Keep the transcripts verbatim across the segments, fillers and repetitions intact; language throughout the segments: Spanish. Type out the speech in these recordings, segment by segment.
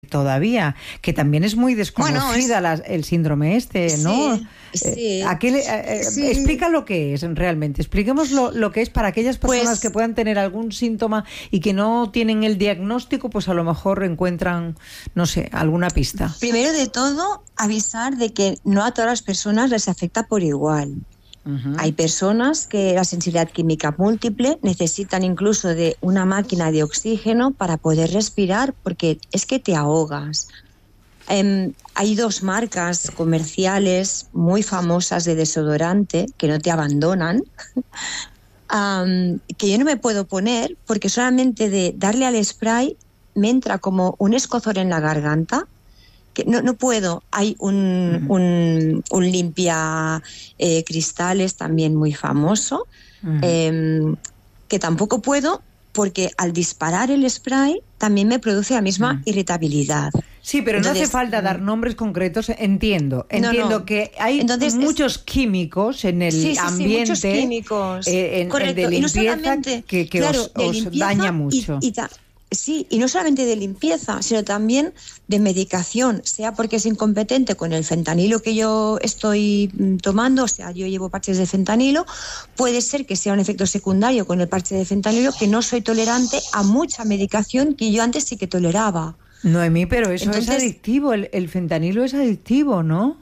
todavía, que también es muy desconocida bueno, es... la, el síndrome este, ¿no? Sí, sí, ¿A qué le, eh, sí. Explica lo que es realmente, expliquemos lo, lo que es para aquellas personas pues, que puedan tener algún síntoma y que no tienen el diagnóstico, pues a lo mejor encuentran, no sé, alguna pista. Primero de todo, avisar de que no a todas las personas les afecta por igual. Uh-huh. Hay personas que la sensibilidad química múltiple necesitan incluso de una máquina de oxígeno para poder respirar, porque es que te ahogas. Um, hay dos marcas comerciales muy famosas de desodorante que no te abandonan, um, que yo no me puedo poner porque solamente de darle al spray me entra como un escozor en la garganta. Que no, no puedo. Hay un, uh-huh. un, un limpia eh, cristales también muy famoso, uh-huh. eh, que tampoco puedo porque al disparar el spray también me produce la misma uh-huh. irritabilidad. Sí, pero Entonces, no hace falta dar nombres concretos, entiendo. Entiendo no, no. que hay Entonces, muchos es... químicos en el sí, sí, ambiente sí, muchos químicos. Eh, en, Correcto. de limpieza y no solamente, que, que claro, os, os limpieza daña mucho. Y, y ta- Sí, y no solamente de limpieza, sino también de medicación, sea porque es incompetente con el fentanilo que yo estoy tomando, o sea, yo llevo parches de fentanilo, puede ser que sea un efecto secundario con el parche de fentanilo, que no soy tolerante a mucha medicación que yo antes sí que toleraba. Noemí, pero eso Entonces, es adictivo, el, el fentanilo es adictivo, ¿no?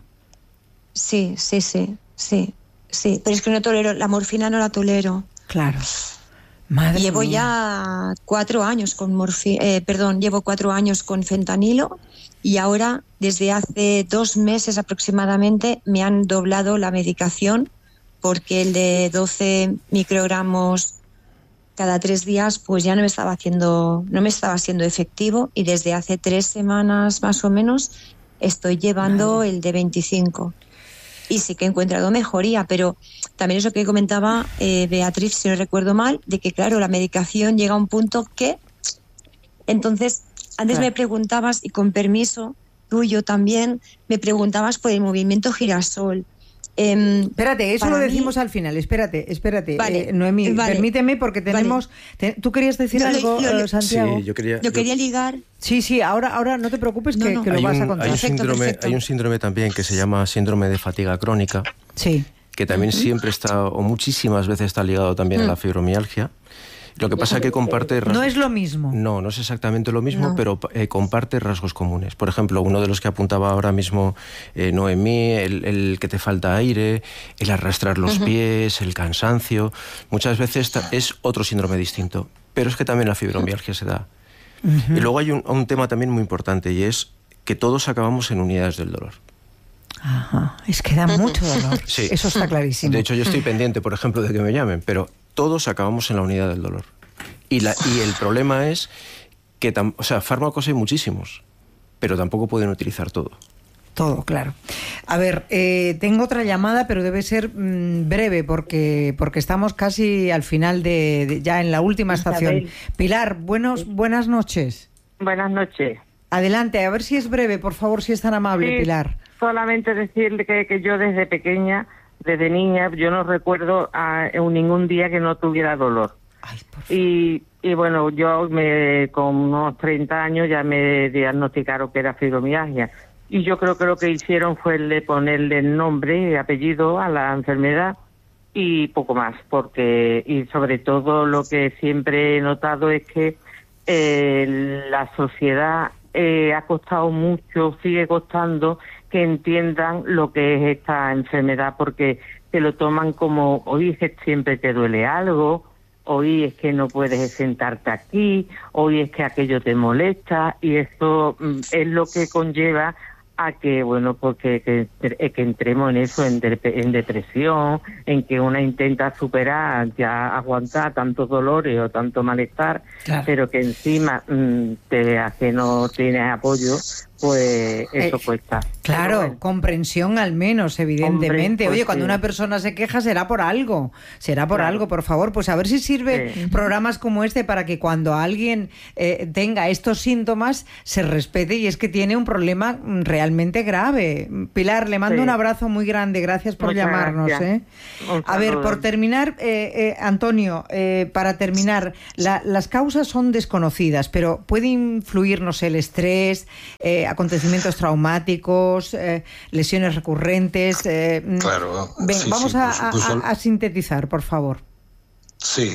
Sí, sí, sí, sí, sí, pero es que no tolero, la morfina no la tolero. Claro. Madre llevo mía. ya cuatro años con morfi, eh, perdón, llevo cuatro años con fentanilo y ahora desde hace dos meses aproximadamente me han doblado la medicación porque el de doce microgramos cada tres días pues ya no me estaba haciendo, no me estaba siendo efectivo y desde hace tres semanas más o menos estoy llevando Madre. el de veinticinco. Y sí que he encontrado mejoría, pero también eso que comentaba eh, Beatriz, si no recuerdo mal, de que claro, la medicación llega a un punto que... Entonces, antes claro. me preguntabas, y con permiso tuyo también, me preguntabas por el movimiento girasol. Eh, espérate, eso lo decimos mí... al final, espérate, espérate, vale, eh, Noemí, vale, permíteme porque tenemos... Vale. Te, ¿Tú querías decir no, algo, lo, lo, Santiago? Sí, yo quería... Yo quería ligar... Sí, sí, ahora, ahora no te preocupes que, no, no. que lo hay vas un, a contar. Hay un, perfecto, síndrome, perfecto. hay un síndrome también que se llama síndrome de fatiga crónica, sí. que también uh-huh. siempre está, o muchísimas veces está ligado también uh-huh. a la fibromialgia. Lo que pasa es que comparte... Rasgos... No es lo mismo. No, no es exactamente lo mismo, no. pero eh, comparte rasgos comunes. Por ejemplo, uno de los que apuntaba ahora mismo eh, Noemí, el, el que te falta aire, el arrastrar los uh-huh. pies, el cansancio. Muchas veces es otro síndrome distinto, pero es que también la fibromialgia se da. Uh-huh. Y luego hay un, un tema también muy importante y es que todos acabamos en unidades del dolor. Ajá, es que da mucho dolor. Sí. Eso está clarísimo. De hecho, yo estoy pendiente, por ejemplo, de que me llamen, pero todos acabamos en la unidad del dolor. Y, la, y el problema es que, tam, o sea, fármacos hay muchísimos, pero tampoco pueden utilizar todo. Todo, claro. A ver, eh, tengo otra llamada, pero debe ser mmm, breve porque porque estamos casi al final de, de ya en la última estación. Isabel. Pilar, buenos, buenas noches. Buenas noches. Adelante, a ver si es breve, por favor, si es tan amable, sí, Pilar. Solamente decirle que, que yo desde pequeña, desde niña, yo no recuerdo a, a ningún día que no tuviera dolor. Ay, por favor. Y, y bueno, yo me, con unos treinta años ya me diagnosticaron que era fibromialgia. Y yo creo que lo que hicieron fue el de ponerle el nombre y apellido a la enfermedad y poco más, porque y sobre todo lo que siempre he notado es que eh, la sociedad eh, ha costado mucho, sigue costando que entiendan lo que es esta enfermedad, porque se lo toman como, hoy es que siempre te duele algo, hoy es que no puedes sentarte aquí, hoy es que aquello te molesta, y esto mm, es lo que conlleva a que, bueno, porque que, que entremos en eso, en, de, en depresión, en que una intenta superar, ya aguantar tantos dolores o tanto malestar, claro. pero que encima mmm, te veas que no tienes apoyo, pues eso eh, cuesta. Claro, bueno. comprensión al menos, evidentemente. Hombre, pues Oye, cuando sí. una persona se queja será por algo, será por Claro. algo, por favor. Pues a ver si sirve Sí. programas como este para que cuando alguien eh, tenga estos síntomas se respete, y es que tiene un problema realmente grave. Pilar, le mando Sí. un abrazo muy grande, gracias por Muchas llamarnos. gracias. ¿eh? Un A ver, saludo. por terminar, eh, eh, Antonio, eh, para terminar, la- las causas son desconocidas, pero puede influir, no sé, el estrés, eh, acontecimientos traumáticos, eh, lesiones recurrentes. Eh, Claro, ven, sí, vamos sí, a, por supuesto. a- a sintetizar, por favor. Sí,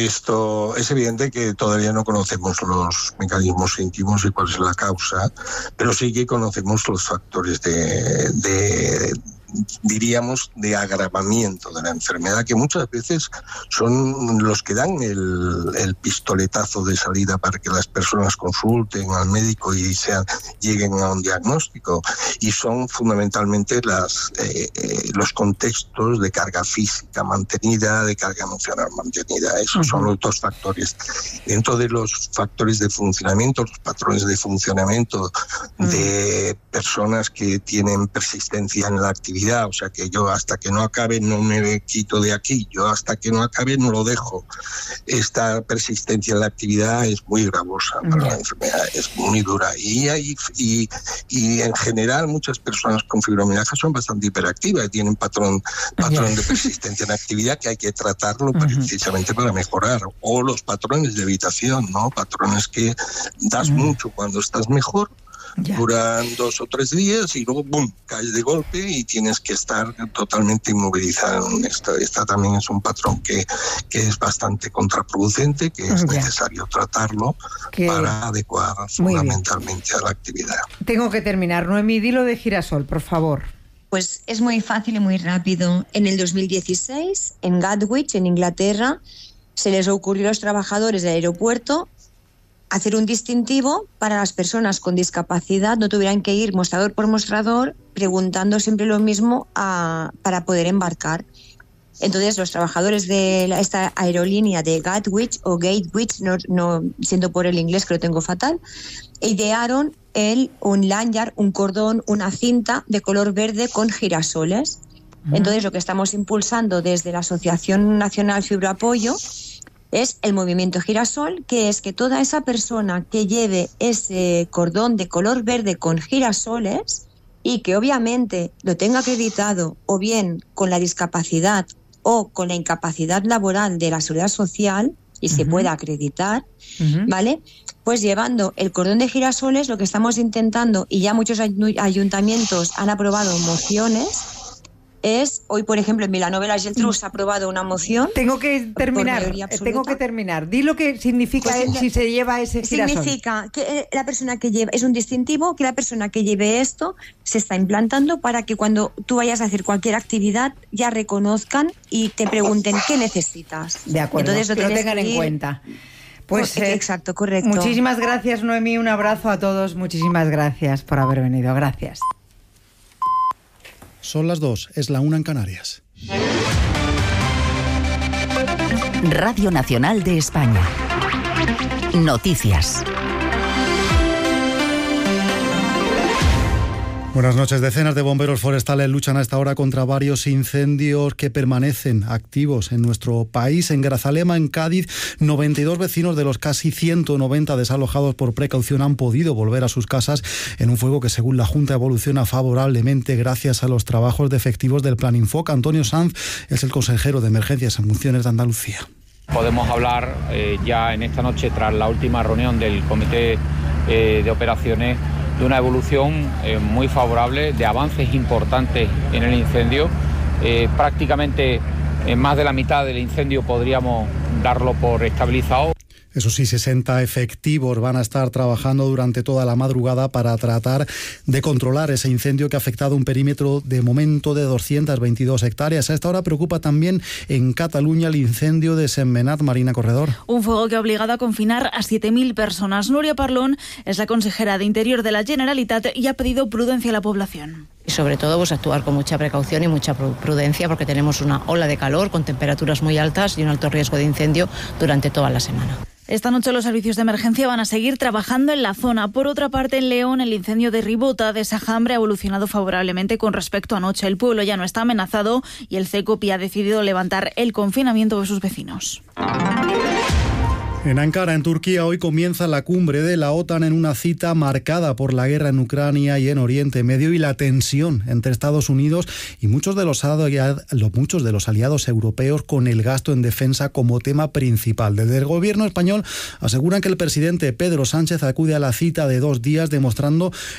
esto es evidente que todavía no conocemos los mecanismos íntimos y cuál es la causa, pero sí que conocemos los factores de, de diríamos, de agravamiento de la enfermedad, que muchas veces son los que dan el, el pistoletazo de salida para que las personas consulten al médico y sean, lleguen a un diagnóstico, y son fundamentalmente las, eh, eh, los contextos de carga física mantenida, de carga emocional mantenida. Esos uh-huh. son los dos factores. Dentro de los factores de funcionamiento, los patrones de funcionamiento uh-huh. de personas que tienen persistencia en la actividad, o sea que yo hasta que no acabe no me quito de aquí, yo hasta que no acabe no lo dejo. Esta persistencia en la actividad es muy gravosa para uh-huh. la enfermedad, es muy dura, y, hay, y, y en general muchas personas con fibromialgia son bastante hiperactivas y tienen patrón, patrón uh-huh. de persistencia en actividad que hay que tratarlo uh-huh. precisamente para mejorar, o los patrones de evitación, ¿no? Patrones que das uh-huh. mucho cuando estás mejor, ya. duran dos o tres días y luego ¡bum!, caes de golpe y tienes que estar totalmente inmovilizado. Esta, esta también es un patrón que, que es bastante contraproducente, que es ya. necesario tratarlo que... para adecuar fundamentalmente a la actividad. Tengo que terminar. Noemí, dilo de girasol, por favor. Pues es muy fácil y muy rápido. En el dos mil dieciséis, en Gatwick, en Inglaterra, se les ocurrió a los trabajadores del aeropuerto hacer un distintivo para las personas con discapacidad, no tuvieran que ir mostrador por mostrador preguntando siempre lo mismo a, para poder embarcar. Entonces los trabajadores de la, esta aerolínea de Gatwick o Gatwick, no, no siento por el inglés que lo tengo fatal, idearon el, un lanyard, un cordón, una cinta de color verde con girasoles. Uh-huh. Entonces lo que estamos impulsando desde la Asociación Nacional Fibroapoyo es el movimiento girasol, que es que toda esa persona que lleve ese cordón de color verde con girasoles y que obviamente lo tenga acreditado o bien con la discapacidad o con la incapacidad laboral de la Seguridad Social y uh-huh. se pueda acreditar, uh-huh. ¿vale? Pues llevando el cordón de girasoles, lo que estamos intentando, y ya muchos ayuntamientos han aprobado mociones, es, hoy por ejemplo en Vilanova y la Geltrú se ha aprobado una moción. Tengo que terminar, tengo que terminar. Di lo que significa pues, si se lleva ese girasol. Significa que la persona que lleva, es un distintivo, que la persona que lleve esto se está implantando para que cuando tú vayas a hacer cualquier actividad ya reconozcan y te pregunten qué necesitas. De acuerdo, entonces, que lo tengan en cuenta. Pues eh, exacto, correcto. Muchísimas gracias, Noemí, un abrazo a todos, muchísimas gracias por haber venido, gracias. Son las dos, es la una en Canarias. Radio Nacional de España. Noticias. Buenas noches. Decenas de bomberos forestales luchan a esta hora contra varios incendios que permanecen activos en nuestro país. En Grazalema, en Cádiz, noventa y dos vecinos de los casi ciento noventa desalojados por precaución han podido volver a sus casas en un fuego que, según la Junta, evoluciona favorablemente gracias a los trabajos de efectivos del Plan Infoc. Antonio Sanz es el consejero de Emergencias en Funciones de Andalucía. Podemos hablar eh, ya en esta noche, tras la última reunión del Comité eh, de Operaciones, de una evolución eh, muy favorable, de avances importantes en el incendio. Eh, prácticamente en más de la mitad del incendio podríamos darlo por estabilizado. Eso sí, sesenta efectivos van a estar trabajando durante toda la madrugada para tratar de controlar ese incendio que ha afectado un perímetro de momento de doscientas veintidós hectáreas. A esta hora preocupa también en Cataluña el incendio de Sentmenat. Marina Corredor. Un fuego que ha obligado a confinar a siete mil personas. Nuria Parlón es la consejera de Interior de la Generalitat y ha pedido prudencia a la población. Y sobre todo pues actuar con mucha precaución y mucha prudencia porque tenemos una ola de calor con temperaturas muy altas y un alto riesgo de incendio durante toda la semana. Esta noche los servicios de emergencia van a seguir trabajando en la zona. Por otra parte, en León, el incendio de Ribota de Sajambre ha evolucionado favorablemente con respecto a anoche. El pueblo ya no está amenazado y el CECOPI ha decidido levantar el confinamiento de sus vecinos. En Ankara, en Turquía, hoy comienza la cumbre de la OTAN en una cita marcada por la guerra en Ucrania y en Oriente Medio y la tensión entre Estados Unidos y muchos de los, muchos de los aliados europeos con el gasto en defensa como tema principal. Desde el gobierno español aseguran que el presidente Pedro Sánchez acude a la cita de dos días demostrando